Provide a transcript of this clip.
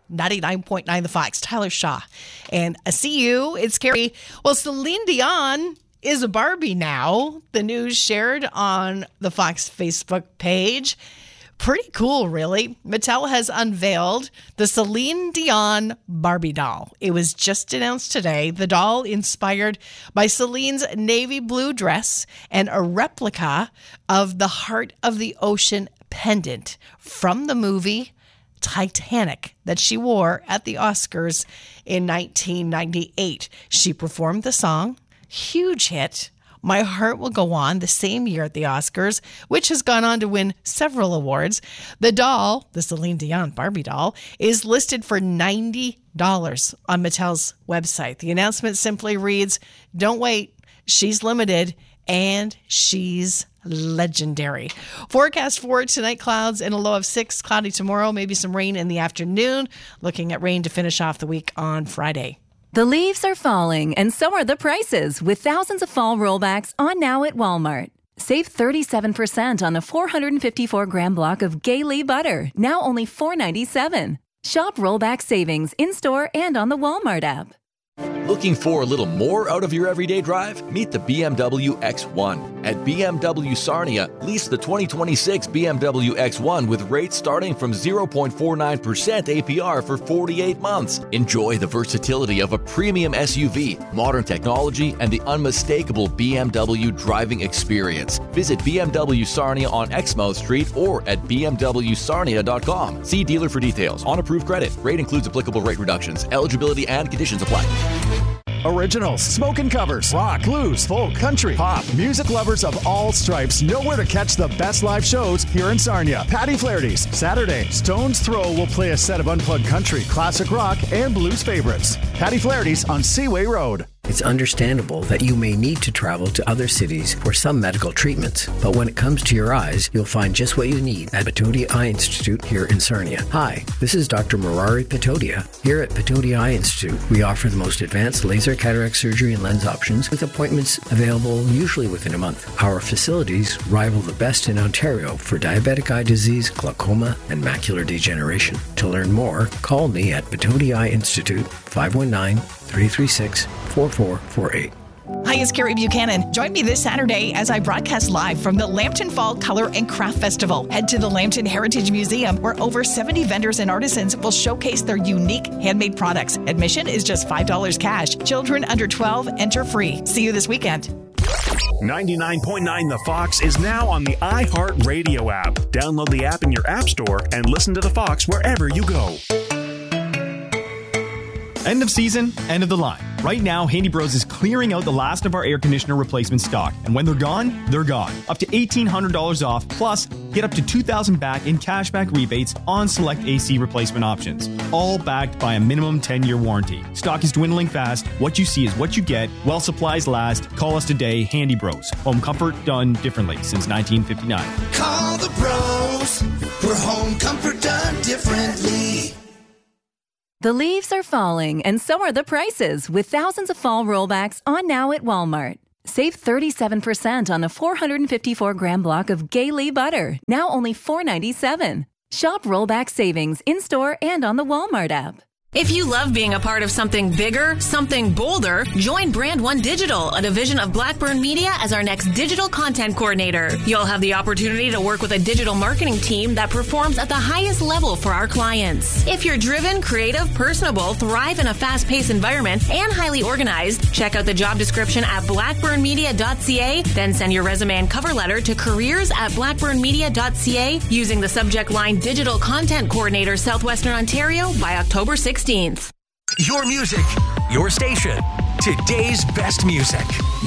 99.9 The Fox, Tyler Shaw. And I see you. It's scary. Well, Celine Dion is a Barbie now. The news shared on the Fox Facebook page. Pretty cool, really. Mattel has unveiled the Celine Dion Barbie doll. It was just announced today. The doll, inspired by Celine's navy blue dress and a replica of the Heart of the Ocean pendant from the movie Titanic that she wore at the Oscars in 1998. She performed the song, huge hit, My Heart Will Go On, the same year at the Oscars, which has gone on to win several awards. The doll, the Celine Dion Barbie doll, is listed for $90 on Mattel's website. The announcement simply reads, "Don't wait, she's limited and she's legendary." Forecast for tonight, clouds and a low of 6, cloudy tomorrow, maybe some rain in the afternoon. Looking at rain to finish off the week on Friday. The leaves are falling, and so are the prices, with thousands of fall rollbacks on now at Walmart. Save 37% on a 454-gram block of Gay-Lee butter, now only $4.97. Shop rollback savings in-store and on the Walmart app. Looking for a little more out of your everyday drive? Meet the BMW X1. At BMW Sarnia, lease the 2026 BMW X1 with rates starting from 0.49% APR for 48 months. Enjoy the versatility of a premium SUV, modern technology, and the unmistakable BMW driving experience. Visit BMW Sarnia on Exmouth Street or at bmwsarnia.com. See dealer for details. On approved credit. Rate includes applicable rate reductions. Eligibility and conditions apply. Originals, smoking covers, rock, blues, folk, country, pop. Music lovers of all stripes know where to catch the best live shows here in Sarnia. Patty Flaherty's Saturday. Stone's Throw will play a set of unplugged country, classic rock, and blues favorites. Patty Flaherty's on Seaway Road. It's understandable that you may need to travel to other cities for some medical treatments, but when it comes to your eyes, you'll find just what you need at Patodia Eye Institute here in Sarnia. Hi, this is Dr. Murari Patodia. Here at Patodia Eye Institute, we offer the most advanced laser cataract surgery and lens options with appointments available usually within a month. Our facilities rival the best in Ontario for diabetic eye disease, glaucoma, and macular degeneration. To learn more, call me at Patodia Eye Institute, 519-336-4448. Hi, it's Carrie Buchanan. Join me this Saturday as I broadcast live from the Lambton Fall Color and Craft Festival. Head to the Lambton Heritage Museum, where over 70 vendors and artisans will showcase their unique handmade products. Admission is just $5 cash. Children under 12 enter free. See you this weekend. 99.9 The Fox is now on the iHeartRadio app. Download the app in your app store and listen to The Fox wherever you go. End of season, end of the line. Right now, Handy Bros is clearing out the last of our air conditioner replacement stock. And when they're gone, they're gone. Up to $1,800 off, plus get up to $2,000 back in cashback rebates on select AC replacement options. All backed by a minimum 10-year warranty. Stock is dwindling fast. What you see is what you get. While supplies last, call us today, Handy Bros. Home comfort done differently since 1959. Call the pros for home comfort done differently. The leaves are falling, and so are the prices, with thousands of fall rollbacks on now at Walmart. Save 37% on a 454-gram block of Gay-Lee butter, now only $4.97. Shop rollback savings in-store and on the Walmart app. If you love being a part of something bigger, something bolder, join Brand One Digital, a division of Blackburn Media, as our next digital content coordinator. You'll have the opportunity to work with a digital marketing team that performs at the highest level for our clients. If you're driven, creative, personable, thrive in a fast-paced environment, and highly organized, check out the job description at blackburnmedia.ca, then send your resume and cover letter to careers@blackburnmedia.ca using the subject line Digital Content Coordinator, Southwestern Ontario by October 16th. Your music, your station. Today's best music.